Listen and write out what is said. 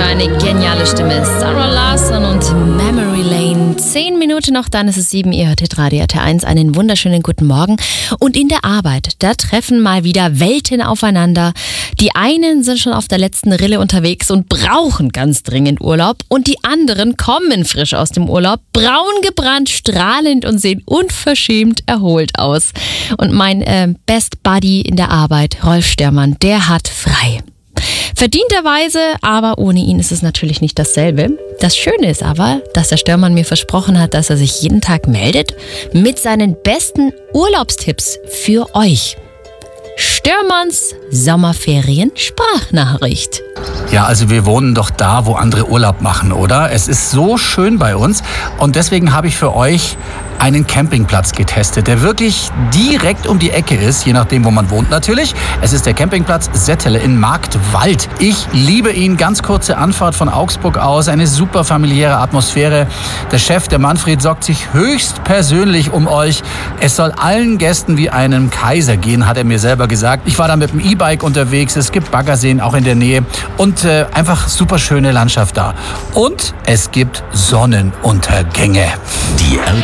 eine geniale Stimme. Sarah Larsson und Memory Lane. 10 Minuten noch, dann ist es 7. Ihr hört Radio RT1. Einen wunderschönen guten Morgen. Und in der Arbeit, da treffen mal wieder Welten aufeinander. Die einen sind schon auf der letzten Rille unterwegs und brauchen ganz dringend Urlaub. Und die anderen kommen frisch aus dem Urlaub, braun gebrannt, strahlend und sehen unverschämt erholt aus. Und mein Best Buddy in der Arbeit, Rolf Störmann, der hat frei. Verdienterweise, aber ohne ihn ist es natürlich nicht dasselbe. Das Schöne ist aber, dass der Störmann mir versprochen hat, dass er sich jeden Tag meldet mit seinen besten Urlaubstipps für euch. Störmanns Sommerferien-Sprachnachricht. Ja, also wir wohnen doch da, wo andere Urlaub machen, oder? Es ist so schön bei uns und deswegen habe ich für euch einen Campingplatz getestet, der wirklich direkt um die Ecke ist, je nachdem, wo man wohnt natürlich. Es ist der Campingplatz Settele in Marktwald. Ich liebe ihn, ganz kurze Anfahrt von Augsburg aus, eine super familiäre Atmosphäre. Der Chef, der Manfred, sorgt sich höchst persönlich um euch. Es soll allen Gästen wie einem Kaiser gehen, hat er mir selber gesagt. Ich war da mit dem E-Bike unterwegs, es gibt Baggerseen auch in der Nähe und einfach super schöne Landschaft da. Und es gibt Sonnenuntergänge. Die